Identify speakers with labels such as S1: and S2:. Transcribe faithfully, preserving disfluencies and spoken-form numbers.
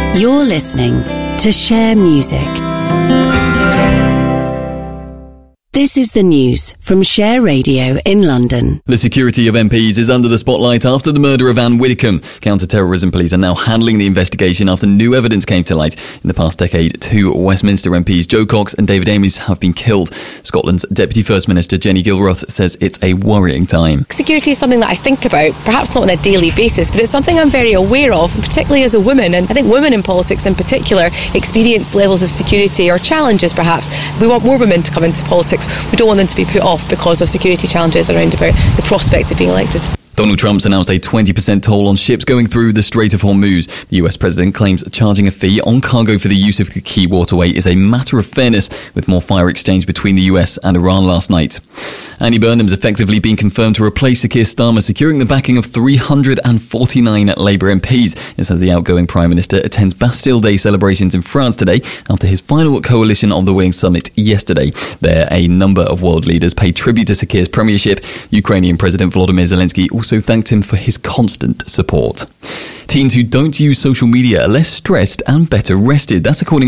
S1: You're listening to Share Music. This is the news from Share Radio in London.
S2: The security of M Ps is under the spotlight after the murder of Anne Widdecombe. Counter-terrorism police are now handling the investigation after new evidence came to light. In the past decade, two Westminster M Ps, Jo Cox and David Amess, have been killed. Scotland's Deputy First Minister Jenny Gilroth says it's a worrying time.
S3: Security is something that I think about, perhaps not on a daily basis, but it's something I'm very aware of, particularly as a woman. And I think women in politics in particular experience levels of security or challenges perhaps. We want more women to come into politics. We don't want them to be put off because of security challenges around about the prospect of being elected.
S2: Donald Trump's announced a twenty percent toll on ships going through the Strait of Hormuz. The U S president claims charging a fee on cargo for the use of the key waterway is a matter of fairness, with more fire exchange between the U S and Iran last night. Andy Burnham's effectively been confirmed to replace Sir Keir Starmer, securing the backing of three hundred forty-nine Labour M Ps. It says the outgoing Prime Minister attends Bastille Day celebrations in France today after his final coalition of the Willing Summit yesterday. There, a number of world leaders paid tribute to Sir Keir's premiership. Ukrainian President Volodymyr Zelensky also thanked him for his constant support. Teens who don't use social media are less stressed and better rested. That's according